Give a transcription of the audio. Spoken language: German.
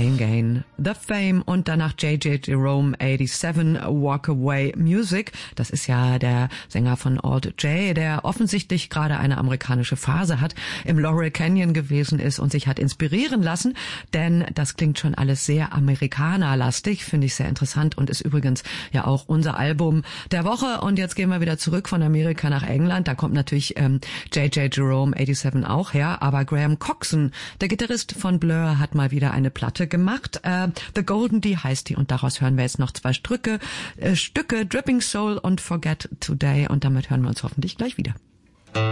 Playing Gain, The Fame und danach J.J. Jerome 87, Walk Away Music. Das ist ja der Sänger von Alt J, der offensichtlich gerade eine amerikanische Phase hat, im Laurel Canyon gewesen ist und sich hat inspirieren lassen, denn das klingt schon alles sehr amerikanerlastig, finde ich sehr interessant und ist übrigens ja auch unser Album der Woche. Und jetzt gehen wir wieder zurück von Amerika nach England. Da kommt natürlich J.J. Jerome 87 auch her, aber Graham Coxon, der Gitarrist von Blur, hat mal wieder eine Platte gemacht. The Golden D heißt die und daraus hören wir jetzt noch zwei Stücke, Dripping Soul und Forget Today und damit hören wir uns hoffentlich gleich wieder.